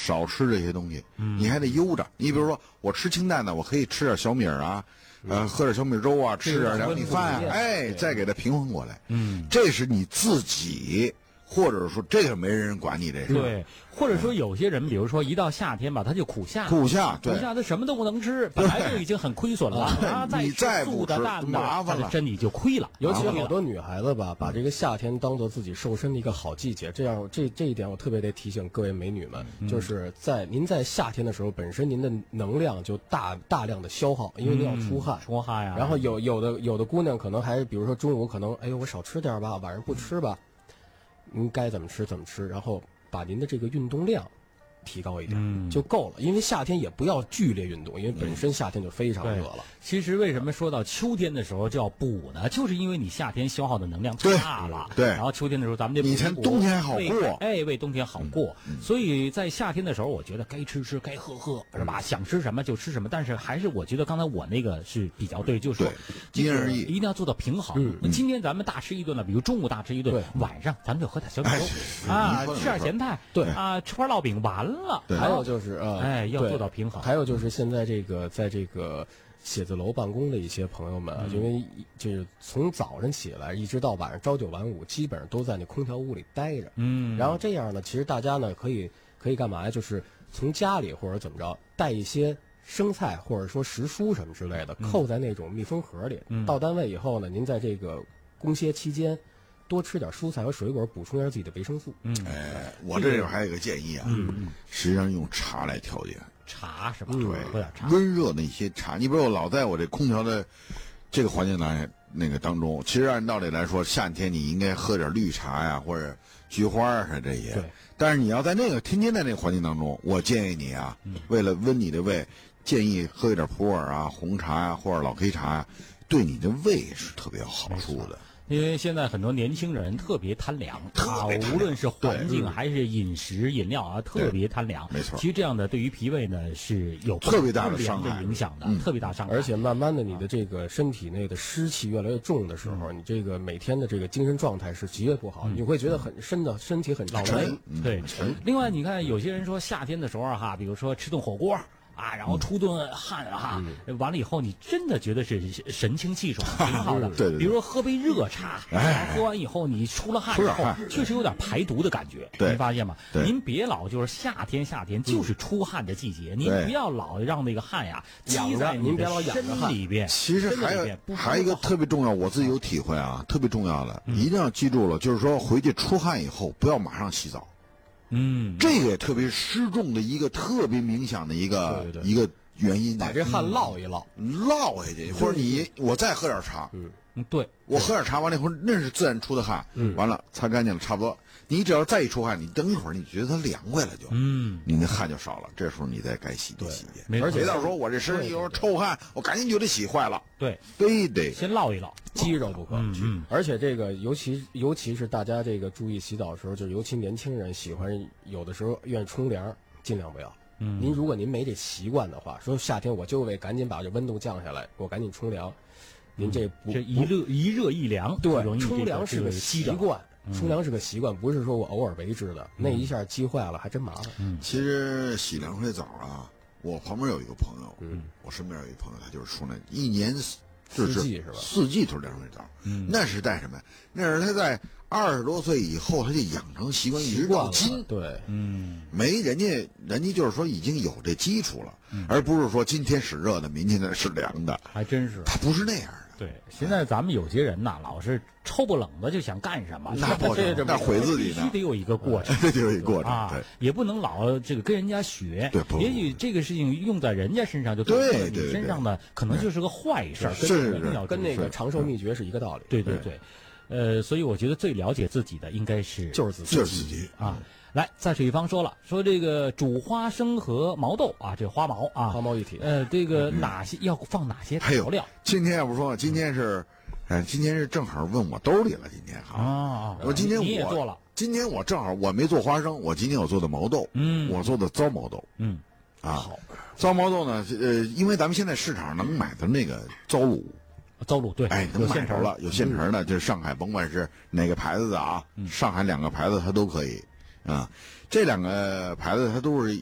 少吃这些东西，你还得悠着。你比如说，我吃清淡的，我可以吃点小米啊，喝点小米粥啊，吃点凉米饭啊，再给它平衡过来。这是你自己。或者说这个没人管你这事， 对，或者说有些人，比如说一到夏天吧，他就苦夏， 对， 他什么都不能吃，本来就已经很亏损了，啊， 你再素的淡的， 麻烦了， 身体就亏了。 尤其好多女孩子吧，把这个夏天当做自己瘦身的一个好季节，这一点我特别得提醒各位美女们，就是您在夏天的时候，本身您的能量就大量的消耗，因为您要出汗呀。 然后有的姑娘可能还比如说中午可能我少吃点吧，晚上不吃吧。您该怎么吃怎么吃，然后把您的这个运动量提高一点就够了。因为夏天也不要剧烈运动，因为本身夏天就非常热了。 其实为什么说到秋天的时候就要补呢？就是因为你夏天消耗的能量太大了， 对。 然后秋天的时候咱们就你才冬天好过， 为冬天好过。所以在夏天的时候，我觉得该吃吃，该喝是吧？想吃什么就吃什么。但是还是我觉得刚才我那个是比较对，就是说因人而异， 一定要做到平衡。今天咱们大吃一顿了，比如中午大吃一顿，晚上咱们就喝点小米粥啊，吃点咸菜， 对啊，吃块烙饼完了。 还有就是要做到平衡。 还有就是现在在这个写字楼办公的一些朋友们，因为就是从早上起来一直到晚上朝九晚五，基本上都在那空调屋里待着。然后这样呢，其实大家呢可以干嘛呀？就是从家里或者怎么着带一些生菜或者说时蔬什么之类的，扣在那种密封盒里。到单位以后呢，您在这个公歇期间多吃点蔬菜和水果，补充一下自己的维生素。 我这里边还有一个建议啊，实际上用茶来调节。 茶是吧？ 对， 喝点茶， 温热的一些茶。你比如我老在我这空调的这个环境当中，其实按道理来说，夏天你应该喝点绿茶呀，或者菊花啊这些。 对。 但是你要在天天在那个环境当中，我建议你啊，为了温你的胃，建议喝一点普洱啊、红茶呀，或者老黑茶呀，对你的胃是特别有好处的。 因为现在很多年轻人特别贪凉啊，无论是环境还是饮食饮料啊，特别贪凉。 没错， 其实这样的对于脾胃呢是有特别大的伤害影响的，特别大伤害。 而且慢慢的，你的这个身体内的湿气越来越重的时候，你这个每天的这个精神状态是极为不好，你会觉得身体很老累。 对，另外你看有些人说夏天的时候哈，比如说吃顿火锅。啊，然后出顿汗哈，完了以后你真的觉得是神清气爽，挺好的。 对。 比如说喝杯热茶，喝完以后你出了汗以后，确实有点排毒的感觉。您发现吗？您别老就是夏天就是出汗的季节，您不要老让那个汗呀积在您别老身里边。 其实还有一个特别重要，我自己有体会啊，特别重要的，一定要记住了，就是说回去出汗以后不要马上洗澡。这个也特别湿重的一个特别明显的一个原因， 把这汗落一落下去，或者我再喝点茶， 对， 我喝点茶完了以后，那是自然出的汗，完了擦干净了，差不多。你只要再一出汗，你等一会儿，你觉得它凉快了就，你的汗就少了，这时候你再该洗就洗。 而且别到时候我这身上有臭汗，我赶紧就得洗坏了。 对， 非得先落一落， 肌肉不可。而且这个尤其是大家这个注意洗澡的时候，就尤其年轻人喜欢有的时候愿意冲凉，尽量不要。如果您没这习惯的话，说夏天我就为赶紧把这温度降下来，我赶紧冲凉，您这一热一凉， 对， 容易冲凉是个习惯。冲凉是个习惯，不是说我偶尔为之的，那一下积坏了还真麻烦。 其实洗凉水澡啊，我旁边有一个朋友，我身边有一个朋友，他就是说那一年四季是吧？ 四季都是凉水澡。那是在什么？那是他在20多岁以后，他就养成习惯，一直到今。 对， 没人家就是说已经有这基础了，而不是说今天使热的，明天使凉的。 还真是， 他不是那样的。 对，现在咱们有些人呐，老是抽不冷的就想干什么， 那不行，那毁自己呢。 必须得有一个过程， 这得有一个过程啊，也不能老这个跟人家学。 对， 也许这个事情用在人家身上就对你身上呢，可能就是个坏事， 跟那个长寿秘诀是一个道理。 对，所以我觉得最了解自己的应该是就是自己啊。来，在水方说这个煮花生和毛豆啊，这花毛啊， 花毛一体。 这个哪些要放哪些调料？ 今天要不说，今天是正好问我兜里了。今天我今天你也做了。 今天我正好我没做花生，我今天我做的毛豆。我做的糟毛豆。 好。 糟毛豆呢，因为咱们现在市场能买的那个糟卤对， 能买着了，有现成的，就是上海甭管是哪个牌子的啊，上海2个牌子它都可以。这2个牌子它都是